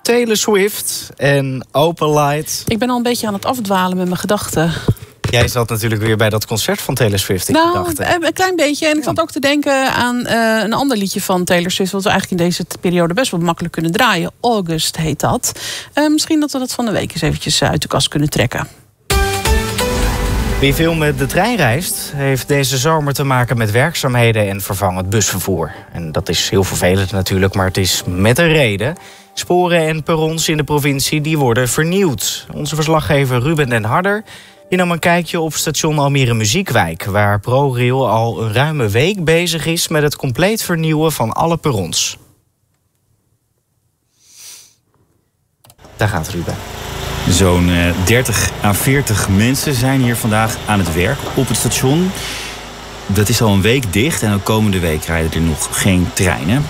Taylor Swift en Open Light. Ik ben al een beetje aan het afdwalen met mijn gedachten. Jij zat natuurlijk weer bij dat concert van Taylor Swift in gedachten. Een klein beetje. En ik zat ook te denken aan een ander liedje van Taylor Swift, wat we eigenlijk in deze periode best wel makkelijk kunnen draaien. August heet dat. Misschien dat we dat van de week eens eventjes uit de kast kunnen trekken. Wie veel met de trein reist, heeft deze zomer te maken met werkzaamheden en vervangend busvervoer. En dat is heel vervelend natuurlijk, maar het is met een reden. Sporen en perrons in de provincie die worden vernieuwd. Onze verslaggever Ruben den Harder die nam een kijkje op station Almere Muziekwijk, waar ProRail al een ruime week bezig is met het compleet vernieuwen van alle perrons. Daar gaat Ruben. Zo'n 30 à 40 mensen zijn hier vandaag aan het werk op het station. Dat is al een week dicht en de komende week rijden er nog geen treinen.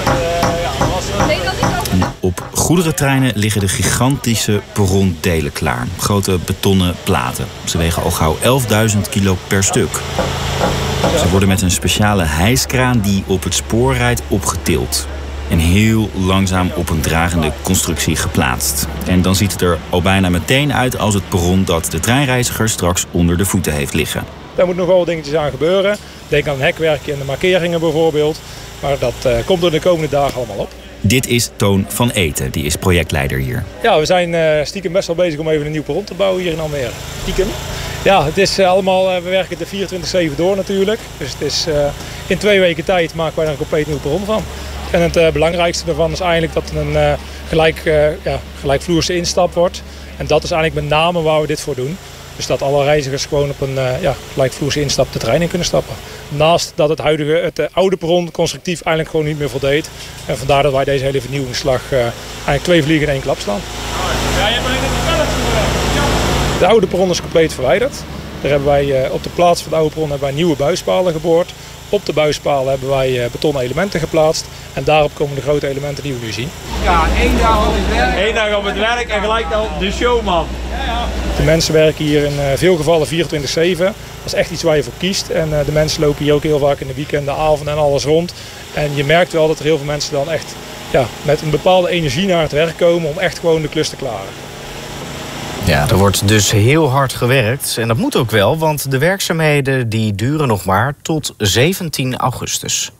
Op goederentreinen liggen de gigantische perrondelen klaar. Grote betonnen platen. Ze wegen al gauw 11.000 kilo per stuk. Ze worden met een speciale hijskraan die op het spoor rijdt opgetild. En heel langzaam op een dragende constructie geplaatst. En dan ziet het er al bijna meteen uit als het perron dat de treinreiziger straks onder de voeten heeft liggen. Daar moet nog wel dingetjes aan gebeuren. Denk aan het hekwerkje en de markeringen bijvoorbeeld. Maar dat komt er de komende dagen allemaal op. Dit is Toon van Eten, die is projectleider hier. Ja, we zijn stiekem best wel bezig om even een nieuw perron te bouwen hier in Almere. Stiekem. Ja, het is allemaal, we werken er 24/7 door natuurlijk. Dus het is, in 2 weken tijd maken wij er een compleet nieuw perron van. En het belangrijkste daarvan is eigenlijk dat er een gelijkvloerse instap wordt. En dat is eigenlijk met name waar we dit voor doen. Dus dat alle reizigers gewoon op een gelijkvloerse instap de trein in kunnen stappen. Naast dat het oude perron constructief eigenlijk gewoon niet meer voldeed. En vandaar dat wij deze hele vernieuwingsslag eigenlijk 2 vliegen in 1 klap slaan. De oude perron is compleet verwijderd. Daar hebben wij op de plaats van de oude perron hebben wij nieuwe buispalen geboord. Op de buispalen hebben wij betonnen elementen geplaatst. En daarop komen de grote elementen die we nu zien. Ja, 1 dag op het werk. 1 dag op het werk en gelijk al de showman. De mensen werken hier in veel gevallen 24/7. Dat is echt iets waar je voor kiest. En de mensen lopen hier ook heel vaak in de weekenden, avonden en alles rond. En je merkt wel dat er heel veel mensen dan echt met een bepaalde energie naar het werk komen om echt gewoon de klus te klaren. Ja, er wordt dus heel hard gewerkt. En dat moet ook wel, want de werkzaamheden die duren nog maar tot 17 augustus.